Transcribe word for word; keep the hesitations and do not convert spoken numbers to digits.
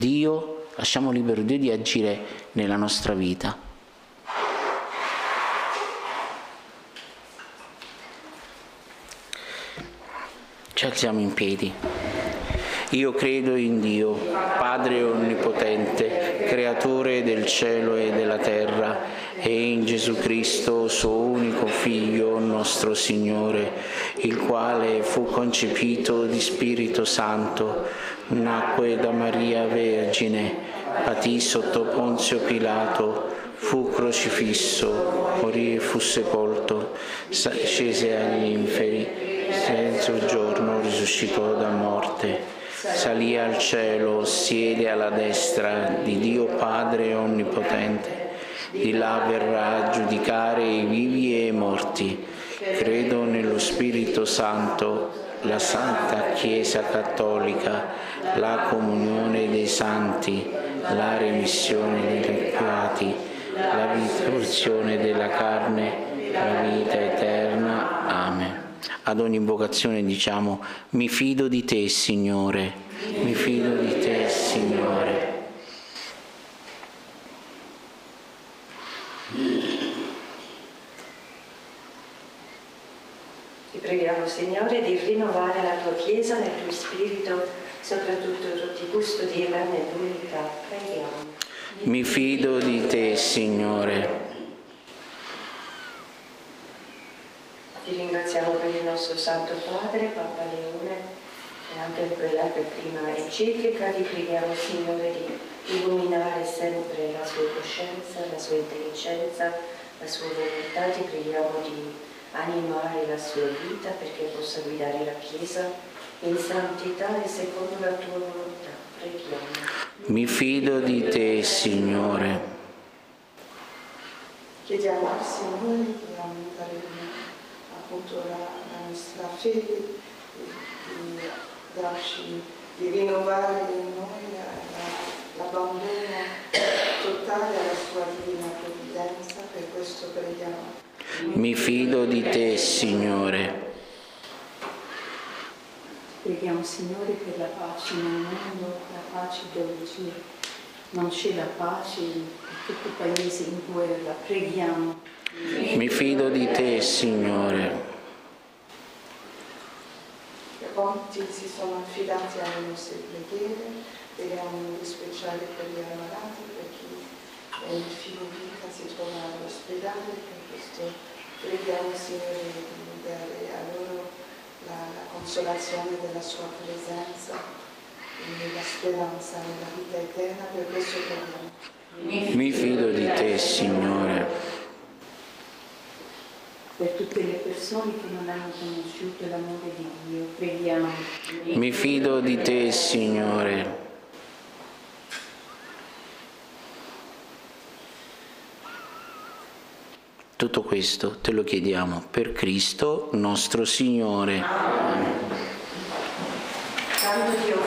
Dio, lasciamo libero Dio di agire nella nostra vita. Ci alziamo in piedi. Io credo in Dio, Padre Onnipotente, Creatore del cielo e della terra, e in Gesù Cristo, suo unico Figlio, nostro Signore, il quale fu concepito di Spirito Santo, nacque da Maria Vergine, patì sotto Ponzio Pilato, fu crocifisso, morì e fu sepolto, scese agli inferi, terzo giorno risuscitò da morte, salì al cielo, siede alla destra di Dio Padre Onnipotente, di là verrà a giudicare i vivi e i morti. Credo nello Spirito Santo, la Santa Chiesa Cattolica, la comunione dei santi, la remissione dei peccati, la risurrezione della carne, la vita eterna. Amen. Ad ogni invocazione diciamo: mi fido di te, Signore, mi fido di te, Signore. Ti preghiamo, Signore, di rinnovare la tua Chiesa nel tuo spirito, soprattutto tutti custodirla nell'unità. Preghiamo. Mi fido di te, Signore. Ti ringraziamo per il nostro Santo Padre, Papa Leone, e anche per la prima enciclica. Ti preghiamo, Signore, di illuminare sempre la sua coscienza, la sua intelligenza, la sua volontà. Ti preghiamo di animare la sua vita perché possa guidare la Chiesa in santità e secondo la tua volontà. Preghiamo. Mi fido di te, Signore. Chiediamo al Signore di aumentare appunto la, la nostra fede, di, di darci, di rinnovare in noi l'abbandono totale alla sua divina provvidenza. Per questo preghiamo. Mi fido di te, Signore. Preghiamo, Signore, per la pace nel mondo, la pace dove non c'è la pace in tutti i paesi in guerra. Preghiamo. Mi fido di te, Signore. Quanti si sono affidati alle nostre preghiere, preghiamo in speciale per gli ammalati, per chi è in fine vita si trova all'ospedale. Per questo preghiamo, Signore, di dare a loro la, la consolazione della sua presenza e la speranza nella vita eterna. Per questo preghiamo. Mi fido di te, Signore. Per tutte le persone che non hanno conosciuto l'amore di Dio, preghiamo. Mi fido di te, Signore. Tutto questo te lo chiediamo per Cristo nostro Signore. Santo Dio